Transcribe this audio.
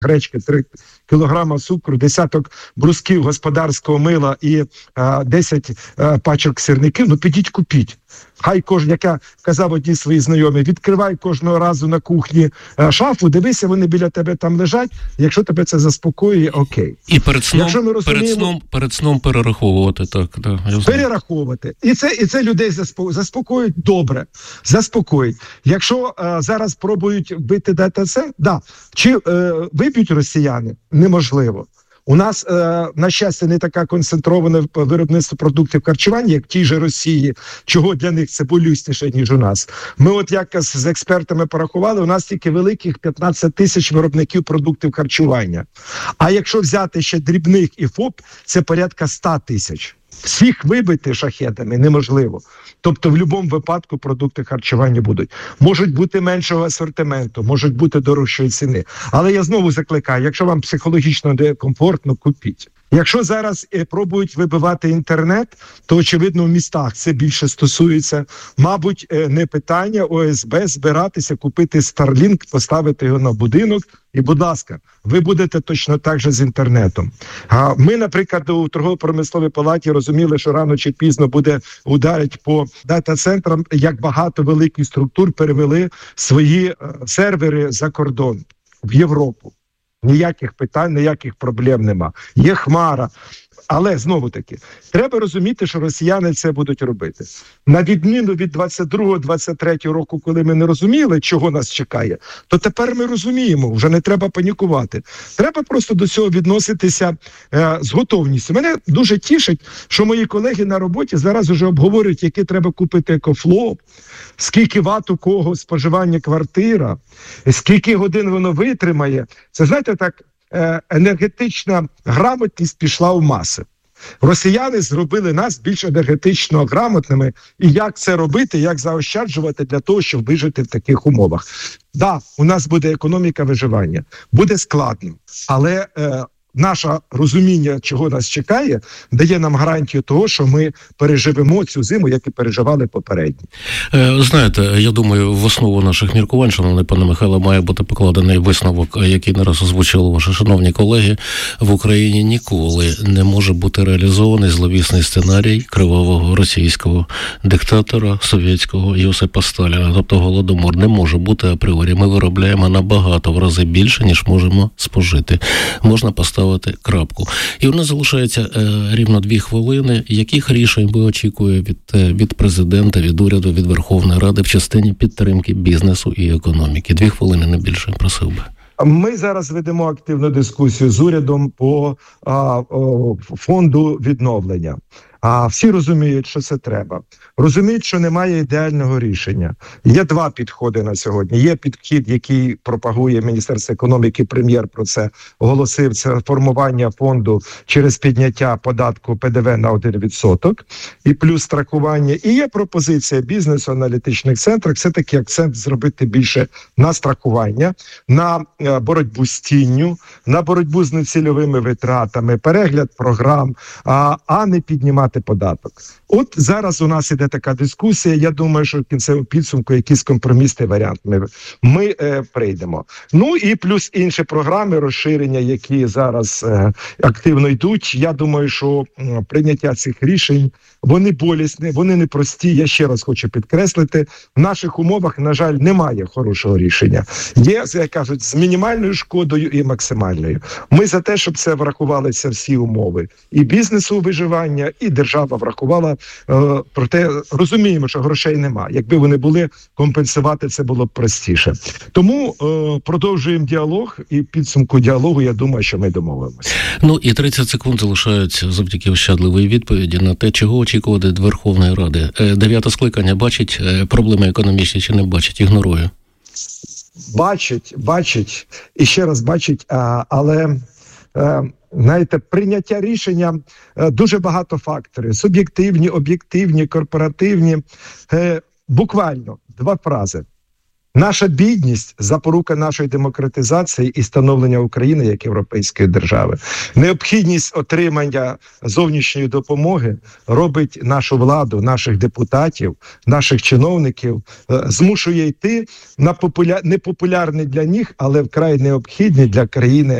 гречки, 3 кілограма цукру, десяток брусків господарського мила і 10 пачок сирників, ну підіть купіть. Хай кожен, як я казав одній своїй знайомі, відкривай кожного разу на кухні шафу, дивися, вони біля тебе там лежать, якщо тебе це заспокоює, окей. І перед сном перераховувати, так. Да, перераховувати. І це людей заспокоїть добре. Заспокоїть. Якщо зараз пробують бити ДТЦ, да. Чи виб'ють росіяни? Неможливо. У нас, на щастя, не така концентроване виробництво продуктів харчування, як в тій же Росії, чого для них це болісніше, ніж у нас. Ми от як з експертами порахували, у нас тільки великих 15 тисяч виробників продуктів харчування. А якщо взяти ще дрібних і ФОП, це порядка 100 тисяч. Всіх вибити шахедами неможливо. Тобто в будь-якому випадку продукти харчування будуть. Можуть бути меншого асортименту, можуть бути дорожчої ціни. Але я знову закликаю, якщо вам психологічно некомфортно, купіть. Якщо зараз пробують вибивати інтернет, то, очевидно, в містах це більше стосується, мабуть, не питання ОСБ збиратися, купити Starlink, поставити його на будинок, і, будь ласка, ви будете точно так же з інтернетом. Ми, наприклад, у торгово-промисловій палаті розуміли, що рано чи пізно буде ударить по дата-центрам, як багато великих структур перевели свої сервери за кордон, в Європу. Ніяких питань, ніяких проблем нема. Є хмара. Але, знову-таки, треба розуміти, що росіяни це будуть робити. На відміну від 22-23 року, коли ми не розуміли, чого нас чекає, то тепер ми розуміємо, вже не треба панікувати. Треба просто до цього відноситися з готовністю. Мене дуже тішить, що мої колеги на роботі зараз вже обговорюють, які треба купити екофло, скільки ват у кого споживання квартира, скільки годин воно витримає. Це, знаєте, так, енергетична грамотність пішла в маси. Росіяни зробили нас більш енергетично грамотними. І як це робити, як заощаджувати для того, щоб вижити в таких умовах. Да, у нас буде економіка виживання, буде складно, але наше розуміння, чого нас чекає, дає нам гарантію того, що ми переживемо цю зиму, як і переживали попередні. Знаєте, я думаю, в основу наших міркувань, шановний пане Михайло, має бути покладений висновок, який не раз озвучили ваші шановні колеги. В Україні ніколи не може бути реалізований зловісний сценарій кривавого російського диктатора совєтського Йосипа Сталіна. Тобто голодомор не може бути апріорі. Ми виробляємо набагато в рази більше, ніж можемо спожити. Можна поставити крапку. І у нас залишається рівно 2 хвилини. Яких рішень ви очікуєте від президента, від уряду, від Верховної Ради в частині підтримки бізнесу і економіки? 2 хвилини, не більше, просив би. Ми зараз ведемо активну дискусію з урядом по фонду відновлення. Всі розуміють, що це треба. Розуміють, що немає ідеального рішення. Є 2 підходи на сьогодні. Є підхід, який пропагує Міністерство економіки, прем'єр про це оголосив, це формування фонду через підняття податку ПДВ на 1% і плюс страхування. І є пропозиція бізнесу, аналітичних центрах, все-таки акцент зробити більше на страхування, на боротьбу з тінню, на боротьбу з нецільовими витратами, перегляд програм, а не піднімати податок. От зараз у нас іде така дискусія. Я думаю, що в кінцевому підсумку якийсь компромісний варіант ми прийдемо. Ну і плюс інші програми розширення, які зараз активно йдуть. Я думаю, що прийняття цих рішень, вони болісні, вони непрості. Я ще раз хочу підкреслити, в наших умовах, на жаль, немає хорошого рішення. Є, як кажуть, з мінімальною шкодою і максимальною. Ми за те, щоб це врахувалися всі умови. І бізнесу виживання, і держава врахувала. Проте розуміємо, що грошей нема. Якби вони були, компенсувати це було б простіше. Тому продовжуємо діалог, і в підсумку діалогу, я думаю, що ми домовимося. Ну і 30 секунд залишаються завдяки ощадливої відповіді на те, чого очікувати від Верховної Ради. 9-те скликання бачить проблеми економічні чи не бачить? Ігнорує? Бачить. І ще раз бачить, але... Знаєте, прийняття рішення дуже багато факторів. Суб'єктивні, об'єктивні, корпоративні. Буквально 2 фрази. Наша бідність – запорука нашої демократизації і становлення України як європейської держави. Необхідність отримання зовнішньої допомоги робить нашу владу, наших депутатів, наших чиновників, змушує йти на непопулярний для них, але вкрай необхідний для країни